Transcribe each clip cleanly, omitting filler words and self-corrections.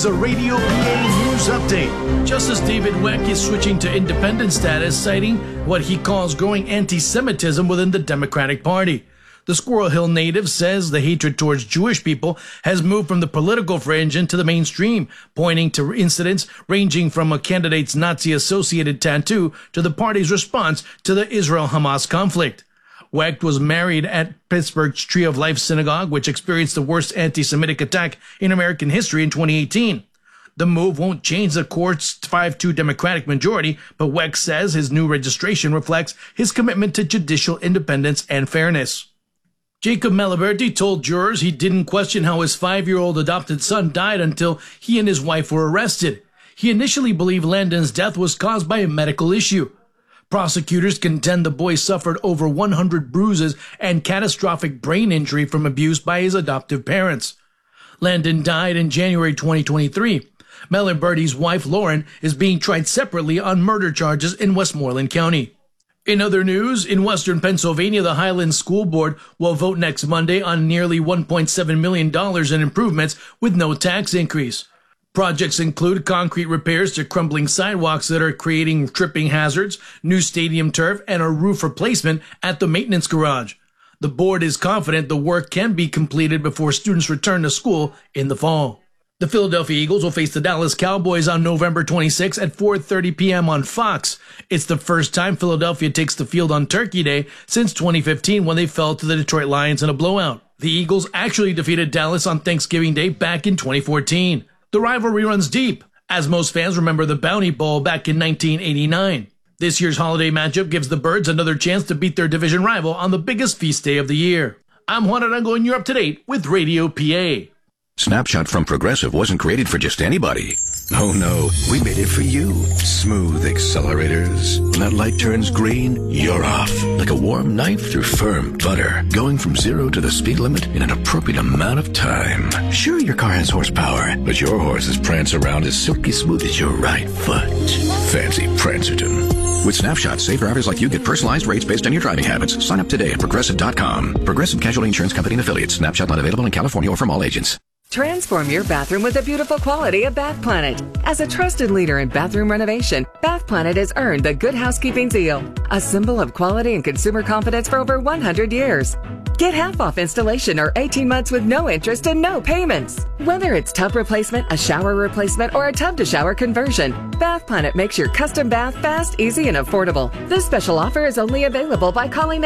The Radio PA News Update. Justice David Weck is switching to independent status, citing what he calls growing anti-Semitism within the Democratic Party. The Squirrel Hill native says the hatred towards Jewish people has moved from the political fringe into the mainstream, pointing to incidents ranging from a candidate's Nazi-associated tattoo to the party's response to the Israel-Hamas conflict. Wecht was married at Pittsburgh's Tree of Life Synagogue, which experienced the worst anti-Semitic attack in American history in 2018. The move won't change the court's 5-2 Democratic majority, but Wecht says his new registration reflects his commitment to judicial independence and fairness. Jacob Maliberti told jurors he didn't question how his 5-year-old adopted son died until he and his wife were arrested. He initially believed Landon's death was caused by a medical issue. Prosecutors contend the boy suffered over 100 bruises and catastrophic brain injury from abuse by his adoptive parents. Landon died in January 2023. Maliberti's wife, Lauren, is being tried separately on murder charges in Westmoreland County. In other news, in western Pennsylvania, the Highlands School Board will vote next Monday on nearly $1.7 million in improvements with no tax increase. Projects include concrete repairs to crumbling sidewalks that are creating tripping hazards, new stadium turf, and a roof replacement at the maintenance garage. The board is confident the work can be completed before students return to school in the fall. The Philadelphia Eagles will face the Dallas Cowboys on November 26 at 4:30 p.m. on Fox. It's the first time Philadelphia takes the field on Turkey Day since 2015 when they fell to the Detroit Lions in a blowout. The Eagles actually defeated Dallas on Thanksgiving Day back in 2014. The rivalry runs deep, as most fans remember the Bounty Bowl back in 1989. This year's holiday matchup gives the Birds another chance to beat their division rival on the biggest feast day of the year. I'm Juan Arango, and you're up to date with Radio PA. Snapshot from Progressive wasn't created for just anybody. Oh no, we made it for you. Smooth accelerators. When that light turns green, you're off. Like a warm knife through firm butter. Going from 0 to the speed limit in an appropriate amount of time. Sure, your car has horsepower, but your horses prance around as silky smooth as your right foot. Fancy Prancerton. With Snapshot, safe drivers like you get personalized rates based on your driving habits. Sign up today at Progressive.com. Progressive Casualty Insurance Company and Affiliates. Snapshot not available in California or from all agents. Transform your bathroom with the beautiful quality of Bath Planet. As a trusted leader in bathroom renovation, Bath Planet has earned the Good Housekeeping seal, a symbol of quality and consumer confidence for over 100 years. Get half off installation or 18 months with no interest and no payments. Whether it's tub replacement, a shower replacement, or a tub-to-shower conversion, Bath Planet makes your custom bath fast, easy, and affordable. This special offer is only available by calling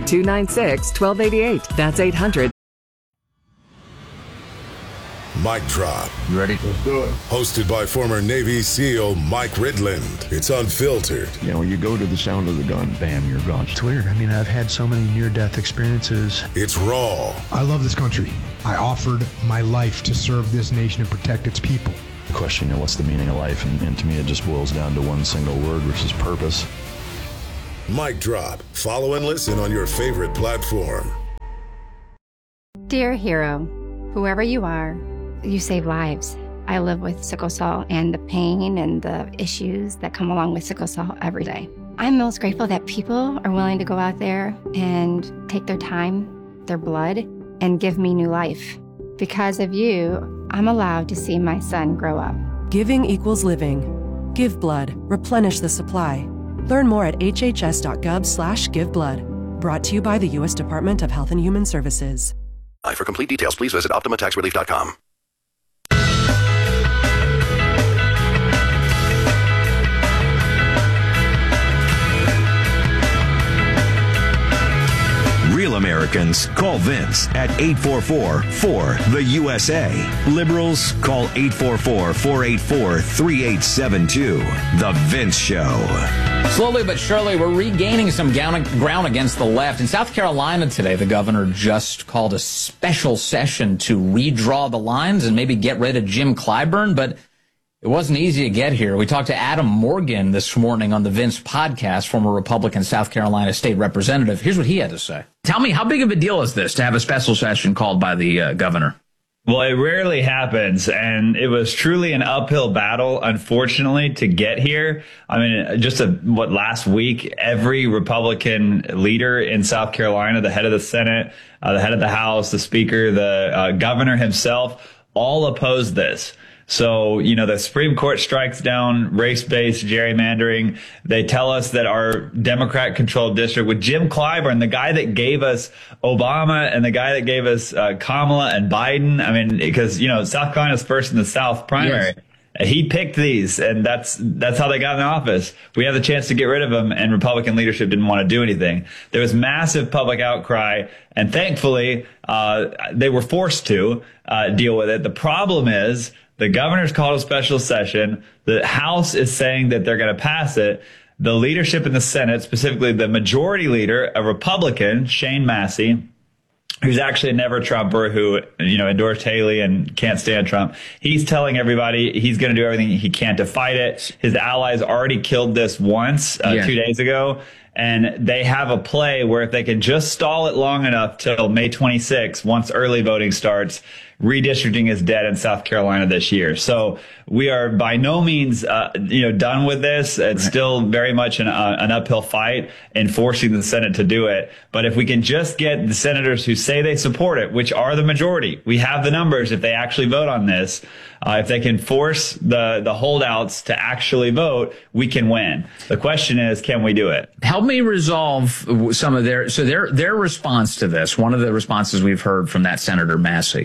800-296-1288. That's 800. Mic Drop. You ready? Let's do it. Hosted by former Navy SEAL Mike Ridland. It's unfiltered. You know, you go to the sound of the gun, bam, you're gone. It's weird. I mean, I've had so many near-death experiences. It's raw. I love this country. I offered my life to serve this nation and protect its people. The question, you know, what's the meaning of life? And to me, it just boils down to one single word, which is purpose. Mic Drop. Follow and listen on your favorite platform. Dear hero, whoever you are, you save lives. I live with sickle cell and the pain and the issues that come along with sickle cell every day. I'm most grateful that people are willing to go out there and take their time, their blood, and give me new life. Because of you, I'm allowed to see my son grow up. Giving equals living. Give blood. Replenish the supply. Learn more at hhs.gov/giveblood. Brought to you by the U.S. Department of Health and Human Services. For complete details, please visit OptimaTaxRelief.com. Real Americans call Vince at 844-4-THE-USA. Liberals call 844-484-3872. The Vince Show. Slowly but surely, we're regaining some ground against the left. In South Carolina today, the governor just called a special session to redraw the lines and maybe get rid of Jim Clyburn, but it wasn't easy to get here. We talked to Adam Morgan this morning on the Vince podcast, former Republican South Carolina state representative. Here's what he had to say. Tell me, how big of a deal is this to have a special session called by the governor? Well, it rarely happens, and it was truly an uphill battle, unfortunately, to get here. I mean, last week, every Republican leader in South Carolina, the head of the Senate, the head of the House, the Speaker, the governor himself, all opposed this. So, the Supreme Court strikes down race-based gerrymandering. They tell us that our Democrat-controlled district with Jim Clyburn, the guy that gave us Obama and the guy that gave us Kamala and Biden. I mean, because, South Carolina's first in the South primary. Yes. He picked these, and that's how they got in office. We had the chance to get rid of them, and Republican leadership didn't want to do anything. There was massive public outcry, and thankfully, they were forced to deal with it. The problem is the governor's called a special session. The House is saying that they're going to pass it. The leadership in the Senate, specifically the majority leader, a Republican, Shane Massey, who's actually a never Trumper who, endorsed Haley and can't stand Trump. He's telling everybody he's going to do everything he can to fight it. His allies already killed this once 2 days ago. And they have a play where if they can just stall it long enough till May 26, once early voting starts, redistricting is dead in South Carolina this year. So we are by no means, done with this. It's still very much an uphill fight in forcing the Senate to do it. But if we can just get the senators who say they support it, which are the majority, we have the numbers if they actually vote on this. If they can force the holdouts to actually vote, we can win. The question is, can we do it? Help me resolve some of their response to this. One of the responses we've heard from that Senator Massey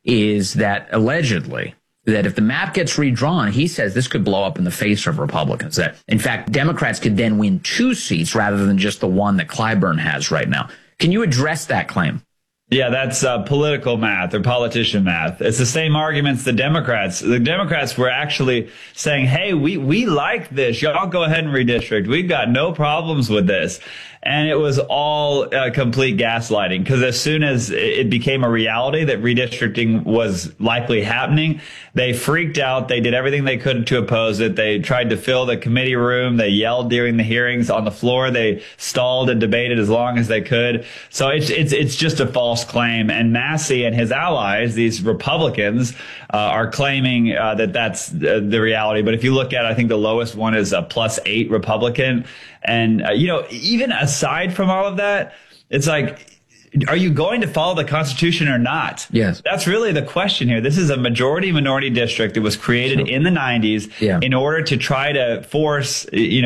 is that allegedly that if the map gets redrawn, he says this could blow up in the face of Republicans. That, in fact, Democrats could then win 2 seats rather than just the one that Clyburn has right now. Can you address that claim? Yeah, that's political math or politician math. It's the same arguments the Democrats were actually saying, hey, we like this. Y'all go ahead and redistrict. We've got no problems with this. And it was all complete gaslighting, because as soon as it became a reality that redistricting was likely happening, they freaked out. They did everything they could to oppose it. They tried to fill the committee room. They yelled during the hearings on the floor. They stalled and debated as long as they could. So it's just a false claim. And Massey and his allies, these Republicans, are claiming that that's the reality. But if you look at, I think the lowest one is a +8 Republican. And, even aside from all of that, it's like, are you going to follow the Constitution or not? Yes. That's really the question here. This is a majority-minority district that was created in the 90s in order to try to force,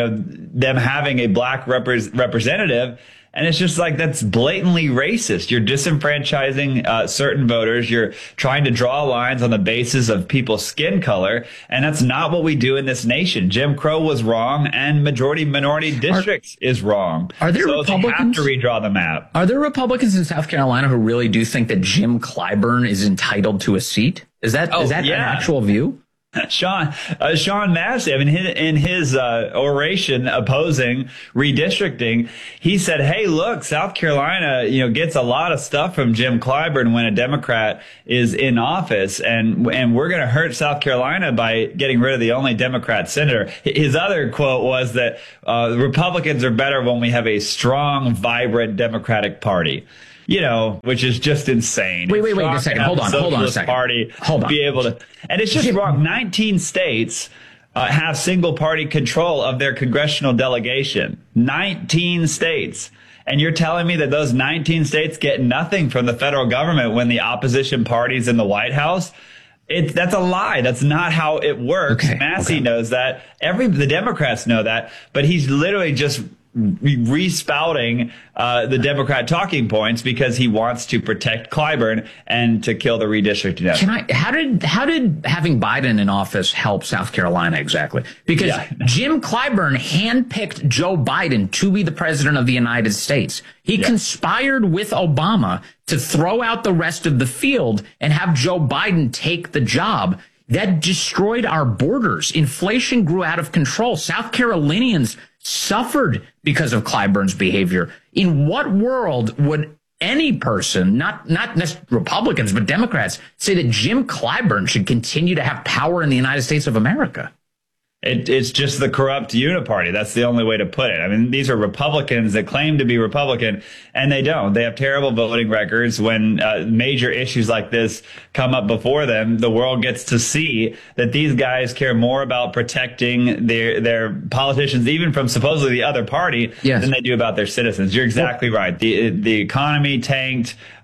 them having a black representative. And it's just like, that's blatantly racist. You're disenfranchising certain voters. You're trying to draw lines on the basis of people's skin color. And that's not what we do in this nation. Jim Crow was wrong, and majority-minority districts is wrong. Are there Republicans? They have to redraw the map. Are there Republicans in South Carolina who really do think that Jim Clyburn is entitled to a seat? Is that an actual view? Sean Massey, in his oration opposing redistricting, he said, hey, look, South Carolina, gets a lot of stuff from Jim Clyburn when a Democrat is in office. And we're going to hurt South Carolina by getting rid of the only Democrat senator. His other quote was that Republicans are better when we have a strong, vibrant Democratic Party. Which is just insane. Wait a second. Hold on a second. Party be able to, and it's just wrong. 19 states have single party control of their congressional delegation. 19 states. And you're telling me that those 19 states get nothing from the federal government when the opposition party's in the White House? That's a lie. That's not how it works. Massey knows that. The Democrats know that, but he's literally just respouting the Democrat talking points because he wants to protect Clyburn and to kill the redistricting effort. How did having Biden in office help South Carolina exactly? Because Jim Clyburn handpicked Joe Biden to be the president of the United States. He conspired with Obama to throw out the rest of the field and have Joe Biden take the job. That destroyed our borders. Inflation grew out of control. South Carolinians suffered because of Clyburn's behavior. In what world would any person, not necessarily Republicans, but Democrats, say that Jim Clyburn should continue to have power in the United States of America? It's just the corrupt uniparty. That's the only way to put it. These are Republicans that claim to be Republican, and they don't. They have terrible voting records. When major issues like this come up before them, the world gets to see that these guys care more about protecting their politicians, even from supposedly the other party, than they do about their citizens. You're exactly right. The economy tanked.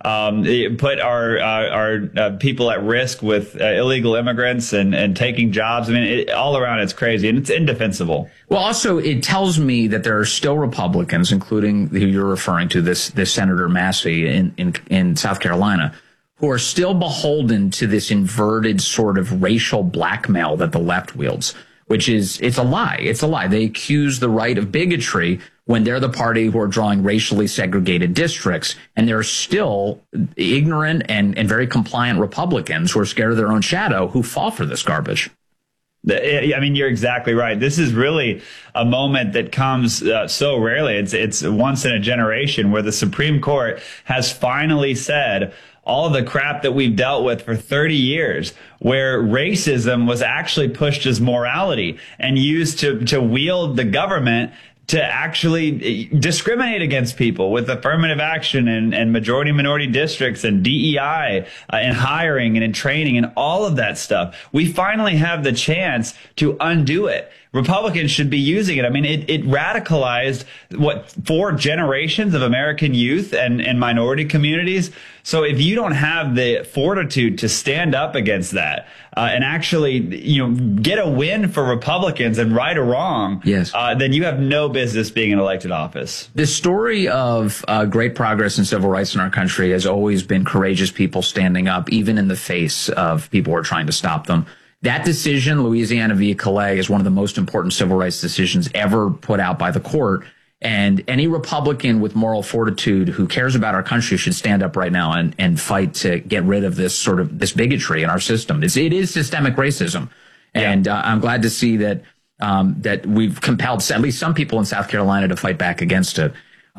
put our people at risk with illegal immigrants and taking jobs. I mean, all around it's crazy and it's indefensible. Well, also, it tells me that there are still Republicans, including who you're referring to, this Senator Massey in South Carolina, who are still beholden to this inverted sort of racial blackmail that the left wields, which is, it's a lie. It's a lie. They accuse the right of bigotry when they're the party who are drawing racially segregated districts. And there are still ignorant and very compliant Republicans who are scared of their own shadow who fall for this garbage. I mean, you're exactly right. This is really a moment that comes so rarely. It's once in a generation where the Supreme Court has finally said all the crap that we've dealt with for 30 years, where racism was actually pushed as morality and used to wield the government to actually discriminate against people with affirmative action and majority minority districts and DEI and hiring and in training and all of that stuff. We finally have the chance to undo it. Republicans should be using it. I mean, it radicalized 4 generations of American youth and minority communities. So if you don't have the fortitude to stand up against that and actually, get a win for Republicans and right or wrong, yes, then you have no business being in elected office. The story of great progress in civil rights in our country has always been courageous people standing up, even in the face of people who are trying to stop them. That decision, Louisiana v. Calais, is one of the most important civil rights decisions ever put out by the court. And any Republican with moral fortitude who cares about our country should stand up right now and fight to get rid of this bigotry in our system. It is systemic racism. And I'm glad to see that that we've compelled at least some people in South Carolina to fight back against it.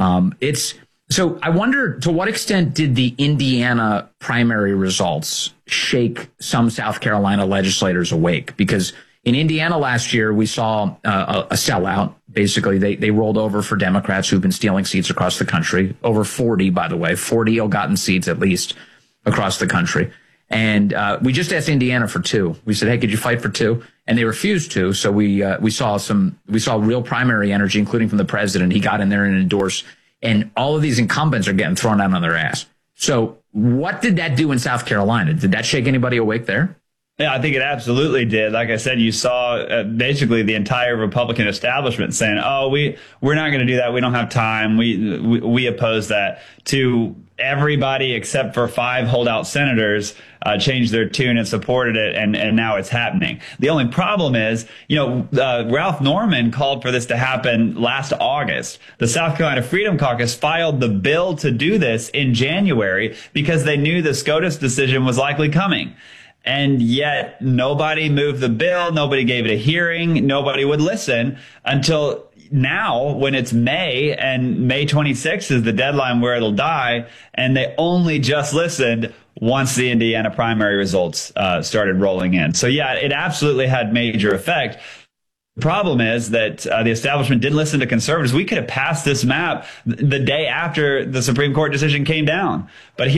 So I wonder, to what extent did the Indiana primary results shake some South Carolina legislators awake? Because in Indiana last year, we saw a sellout. Basically, they rolled over for Democrats who've been stealing seats across the country. Over 40, by the way, 40 ill-gotten seats at least across the country. And we just asked Indiana for 2. We said, hey, could you fight for 2? And they refused to. So we saw real primary energy, including from the president. He got in there and endorsed. And all of these incumbents are getting thrown out on their ass. So what did that do in South Carolina? Did that shake anybody awake there? Yeah, I think it absolutely did. Like I said, you saw basically the entire Republican establishment saying, "Oh, we're not going to do that. We don't have time. We oppose that." To everybody except for 5 holdout senators changed their tune and supported it, and now it's happening. The only problem is, Ralph Norman called for this to happen last August. The South Carolina Freedom Caucus filed the bill to do this in January because they knew the SCOTUS decision was likely coming. And yet nobody moved the bill. Nobody gave it a hearing. Nobody would listen until now, when it's May, and May 26th is the deadline where it'll die. And they only just listened once the Indiana primary results started rolling in. So, yeah, it absolutely had major effect. The problem is that the establishment didn't listen to conservatives. We could have passed this map the day after the Supreme Court decision came down. But